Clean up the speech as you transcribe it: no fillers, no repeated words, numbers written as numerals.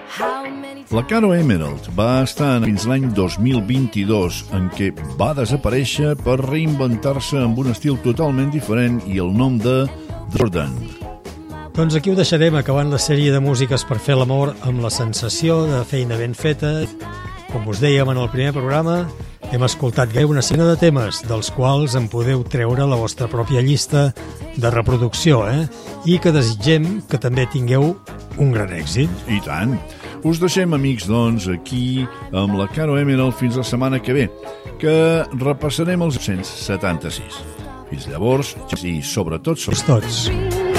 La Caro Emerald va estar fins l'any 2022, en què va desaparèixer per reinventar-se amb un estil totalment diferent i el nom de Jordan. Doncs aquí ho deixarem, acabant la sèrie de músiques per fer l'amor amb la sensació de feina ben feta. Com us dèiem en el primer programa, hem escoltat gairebé una sena de temes, dels quals en podeu treure la vostra pròpia llista de reproducció, i que desitgem que també tingueu un gran èxit. I tant! Us deixem, amics, doncs, aquí amb la Caro Emerald fins la setmana que ve, que repassarem els 176. Fins llavors, i sobretot... Tots.